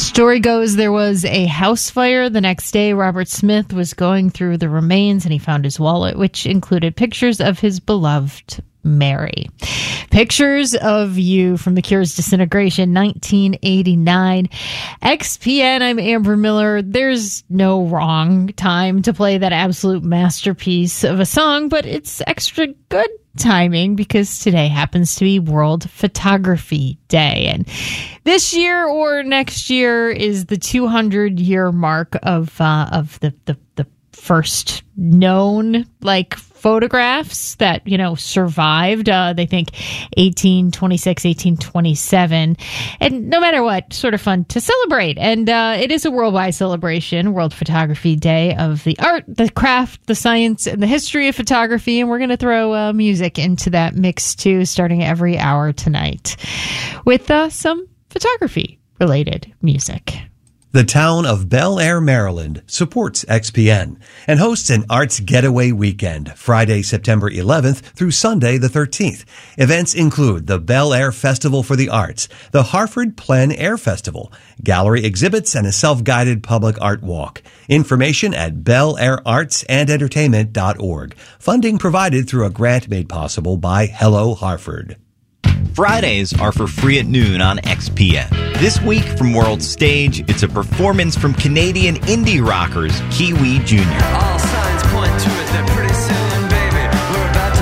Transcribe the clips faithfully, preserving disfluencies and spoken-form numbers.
Story goes there was a house fire. The next day, Robert Smith was going through the remains and he found his wallet, which included pictures of his beloved Mary. Pictures of You from The Cure's Disintegration, nineteen eighty-nine. X P N, I'm Amber Miller. There's no wrong time to play that absolute masterpiece of a song, but it's extra good timing because today happens to be World Photography Day. And this year or next year is the two hundred year mark of uh, of the, the, the first known, like, photographs that, you know, survived. Uh, they think eighteen twenty-six, eighteen twenty-seven. And no matter what, sort of fun to celebrate. And uh, it is a worldwide celebration, World Photography Day, of the art, the craft, the science, and the history of photography. And we're going to throw uh, music into that mix, too, starting every hour tonight with uh, some photography-related music. The town of Bel Air, Maryland supports X P N and hosts an Arts Getaway Weekend, Friday, September eleventh through Sunday the thirteenth. Events include the Bel Air Festival for the Arts, the Harford Plein Air Festival, gallery exhibits, and a self-guided public art walk. Information at bel air arts and entertainment dot org. Funding provided through a grant made possible by Hello Harford. Fridays are for free at noon on X P N. This week from World Stage, it's a performance from Canadian indie rockers Kiwi Junior All signs point to it that pretty soon, baby, we're about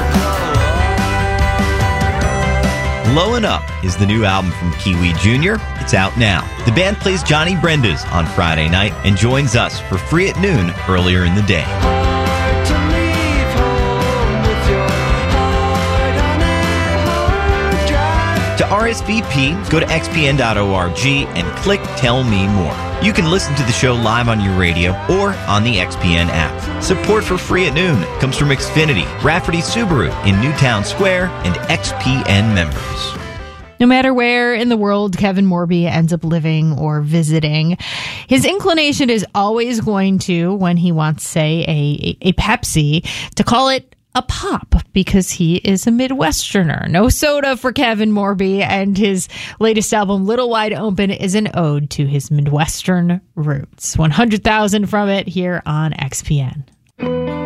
to blow up. Blowin' Up is the new album from Kiwi Junior It's out now. The band plays Johnny Brenda's on Friday night and joins us for free at noon earlier in the day. To R S V P, go to x p n dot org and click Tell Me More. You can listen to the show live on your radio or on the X P N app. Support for Free at Noon comes from Xfinity, Rafferty Subaru in Newtown Square, and X P N members. No matter where in the world Kevin Morby ends up living or visiting, his inclination is always going to, when he wants, say, a, a, a Pepsi, to call it a pop, because he is a Midwesterner. No soda for Kevin Morby, and his latest album, Little Wide Open, is an ode to his Midwestern roots. one hundred thousand from it here on X P N.